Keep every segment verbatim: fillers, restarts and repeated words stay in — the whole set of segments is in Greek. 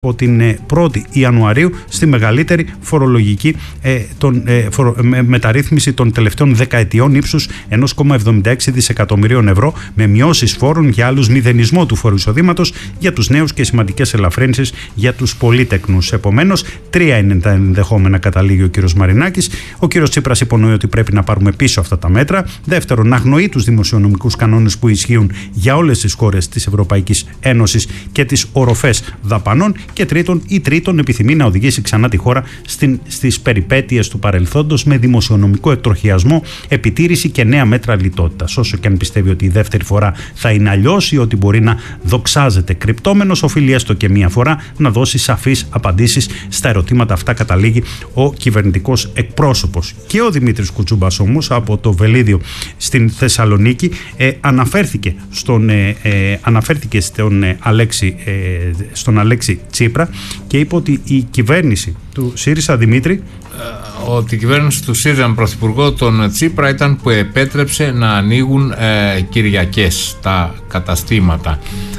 από την πρώτη Ιανουαρίου στη μεγαλύτερη φορολογική ε, τον, ε, φορο, με, μεταρρύθμιση των τελευταίων δεκαετιών ύψους ένα κόμμα εβδομήντα έξι δισεκατομμυρίων ευρώ, με μειώσεις φόρων για άλλους, μηδενισμό του φόρου εισοδήματος για τους νέους και σημαντικές ελαφρύνσεις για τους πολύτεκνους. Επομένως, τρία είναι τα ενδεχόμενα, καταλήγει ο κύριος Μαρινάκης. Ο κύριος Τσίπρας υπονοεί ότι πρέπει να πάρουμε πίσω αυτά τα μέτρα. Δεύτερον, να αγνοεί τους δημοσιονομικούς κανόνες που ισχύουν για όλες τις χώρες της Ευρωπαϊκής Ένωσης και τις οροφές δαπανών. Και τρίτον, ή τρίτον, επιθυμεί να οδηγήσει ξανά τη χώρα στην, στις περιπέτειες του παρελθόντος με δημοσιονομικό εκτροχιασμό, επιτήρηση και νέα μέτρα λιτότητας. Όσο και αν πιστεύει ότι η δεύτερη φορά θα είναι αλλιώς ή ότι μπορεί να δοξάζεται κρυπτόμενος, οφείλει έστω και μία φορά να δώσει σαφείς απαντήσεις στα ερωτήματα αυτά, καταλήγει ο κυβερνητικός εκπρόσωπος. Και ο Δημήτρης Κουτσούμπας όμως από το Βελίδιο στην Θεσσαλονίκη ε, αναφέρθηκε, στον, ε, ε, αναφέρθηκε στον, ε, Αλέξη, ε, στον Αλέξη Τσίπρα και είπε ότι η κυβέρνηση του ΣΥΡΙΖΑ, Δημήτρη, ότι η κυβέρνηση του ΣΥΡΙΖΑ με πρωθυπουργό τον Τσίπρα ήταν που επέτρεψε να ανοίγουν ε, Κυριακές τα καταστήματα.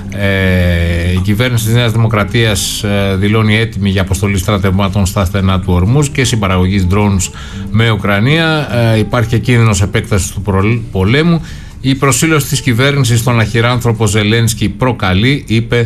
Ε, η κυβέρνηση της Νέας Δημοκρατίας ε, δηλώνει έτοιμη για αποστολή στρατευμάτων στα στενά του Ορμούζ και συμπαραγωγής drones με Ουκρανία. Ε, υπάρχει κίνδυνος επέκτασης του πολέμου. Η προσήλωση της κυβέρνησης στον αχυράνθρωπο Ζελένσκι προκαλεί, είπε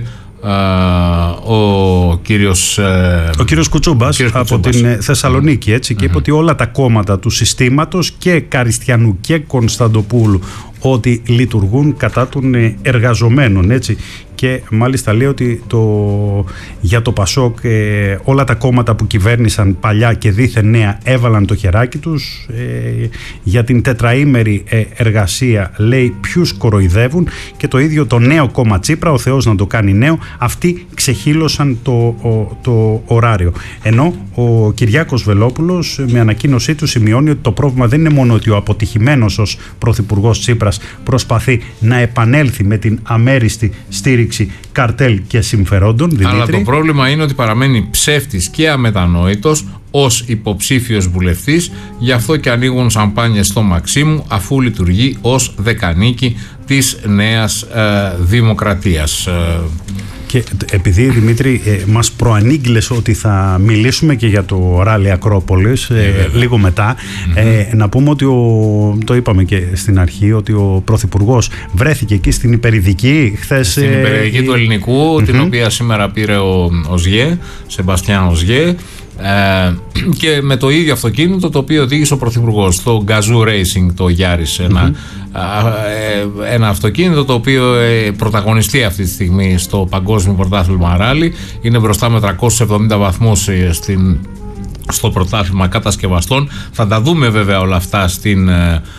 Uh, ο κύριος uh, ο κύριος Κουτσούμπας, κύριος από Κουτσούμπας. την Θεσσαλονίκη, έτσι, mm-hmm. και είπε ότι όλα τα κόμματα του συστήματος και Καριστιανού και Κωνσταντοπούλου ότι λειτουργούν κατά των εργαζομένων, έτσι, και μάλιστα λέει ότι το, για το Πασόκ ε, όλα τα κόμματα που κυβέρνησαν παλιά και δήθεν νέα έβαλαν το χεράκι τους, ε, για την τετραήμερη ε, εργασία λέει ποιους κοροϊδεύουν, και το ίδιο το νέο κόμμα Τσίπρα, ο Θεός να το κάνει νέο, αυτοί ξεχύλωσαν το, ο, το ωράριο. Ενώ ο Κυριάκος Βελόπουλος με ανακοίνωσή του σημειώνει ότι το πρόβλημα δεν είναι μόνο ότι ο αποτυχημένος ως πρωθυπουργός Τσίπρας προσπαθεί να επανέλθει με την αμέριστη στήριξη καρτέλ και συμφερόντων, Δημήτρη. Αλλά το πρόβλημα είναι ότι παραμένει ψεύτης και αμετανόητος ως υποψήφιος βουλευτής, γι' αυτό και ανοίγουν σαμπάνιες στο Μαξίμου, αφού λειτουργεί ως δεκανίκη της Νέας ε, Δημοκρατίας. Και επειδή, Δημήτρη, ε, μας προανήγγειλες ότι θα μιλήσουμε και για το ράλι Ακρόπολης ε, ε, λίγο μετά, mm-hmm. ε, να πούμε ότι ο, το είπαμε και στην αρχή, ότι ο Πρωθυπουργός βρέθηκε εκεί στην υπερειδική χθες. Στην ε, υπερειδική ε, του Ελληνικού, mm-hmm. την οποία σήμερα πήρε ο Οζιέ, Σεμπαστιάν Οζιέ, Ε, και με το ίδιο αυτοκίνητο το οποίο οδήγησε ο Πρωθυπουργός, το Gazoo Racing, το Yaris, ένα, mm-hmm. ε, ένα αυτοκίνητο το οποίο ε, πρωταγωνιστεί αυτή τη στιγμή στο Παγκόσμιο Πρωτάθλημα Ράλι, είναι μπροστά με τριακόσιους εβδομήντα βαθμούς ε, στην, στο πρωτάθλημα κατασκευαστών. Θα τα δούμε βέβαια όλα αυτά στην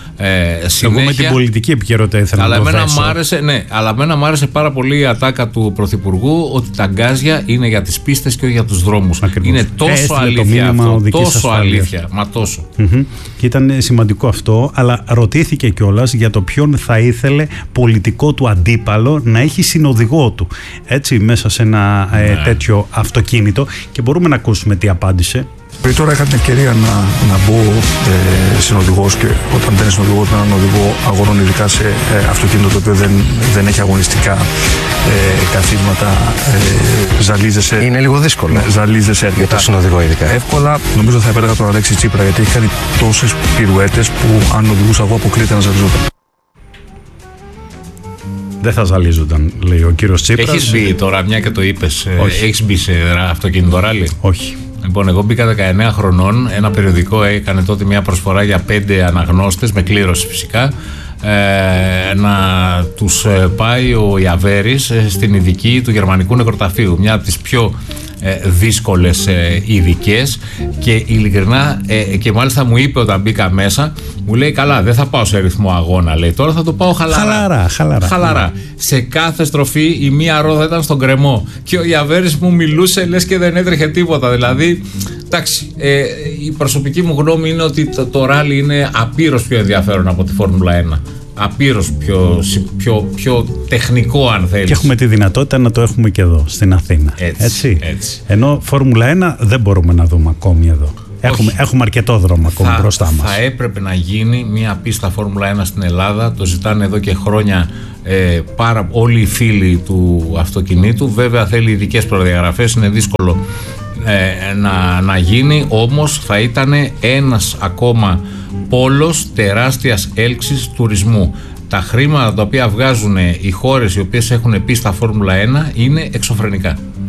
ε, συνέχεια. Εγώ με την πολιτική επικαιρότητα ήθελα αλλά να το θέσω. Μ' άρεσε, ναι, αλλά εμένα μου άρεσε πάρα πολύ η ατάκα του Πρωθυπουργού ότι τα γκάζια είναι για τις πίστες και όχι για τους δρόμους. Ακριβώς. Είναι τόσο Έστειλε αλήθεια αυτό, τόσο ασφάλειας. αλήθεια, μα τόσο. Mm-hmm. Και ήταν σημαντικό αυτό, αλλά ρωτήθηκε κιόλας για το ποιον θα ήθελε πολιτικό του αντίπαλο να έχει συνοδηγό του, έτσι, μέσα σε ένα ναι. ε, τέτοιο αυτοκίνητο, και μπορούμε να ακούσουμε τι απάντησε. Τώρα είχα την ευκαιρία να, να μπω ε, συνοδηγός, και όταν μπαίνεις συνοδηγός με έναν οδηγό αγώνων, ειδικά σε ε, αυτοκίνητο το οποίο δεν, δεν έχει αγωνιστικά ε, καθίσματα, ε, ζαλίζεσαι. Είναι λίγο δύσκολο. Ναι, ζαλίζεσαι αρκετά. Για το συνοδηγό ειδικά. Εύκολα, νομίζω θα επέλεγα τον Αλέξη Τσίπρα, γιατί έχει κάνει τόσες πυρουέτες που αν οδηγούσα εγώ αποκλείεται να ζαλίζονταν. Δεν θα ζαλίζονταν, λέει ο κύριος Τσίπρας. Έχεις μπει τώρα, μια και το είπες, έχεις μπει σε αυτοκίνητο ράλι? Όχι. Λοιπόν, εγώ μπήκα δεκαεννέα χρονών. Ένα περιοδικό έκανε τότε μια προσφορά για πέντε αναγνώστες, με κλήρωση φυσικά, ε, να τους πάει ο Ιαβέρης στην ειδική του Γερμανικού Νεκροταφείου. Μια από τις πιο ε, δύσκολες ε, ειδικές, και ειλικρινά ε, και μάλιστα μου είπε όταν μπήκα μέσα, μου λέει, καλά, δεν θα πάω σε ρυθμό αγώνα, λέει, τώρα θα το πάω χαλαρά. Χαλαρά, χαλαρά. χαλαρά. Σε κάθε στροφή η μία ρόδα ήταν στον κρεμό και ο Ιαβέρης μου μιλούσε λες και δεν έτρεχε τίποτα. Δηλαδή, εντάξει, ε, η προσωπική μου γνώμη είναι ότι το, το ράλι είναι απείρως πιο ενδιαφέρον από τη Φόρμουλα ένα. Απείρως πιο, πιο, πιο τεχνικό, αν θέλεις. Και έχουμε τη δυνατότητα να το έχουμε και εδώ στην Αθήνα. Έτσι, έτσι. έτσι. Ενώ Φόρμουλα ένα δεν μπορούμε να δούμε ακόμη εδώ. Έχουμε, έχουμε αρκετό δρόμο ακόμα θα, μπροστά μας. Θα έπρεπε να γίνει μια πίστα Φόρμουλα ένα στην Ελλάδα. Το ζητάνε εδώ και χρόνια ε, πάρα, όλοι οι φίλοι του αυτοκινήτου. Βέβαια θέλει ειδικές προδιαγραφές, είναι δύσκολο ε, να, να γίνει. Όμως θα ήταν ένας ακόμα πόλος τεράστιας έλξης τουρισμού. Τα χρήματα τα οποία βγάζουν οι χώρες οι οποίες έχουν πίστα Φόρμουλα ένα είναι εξωφρενικά.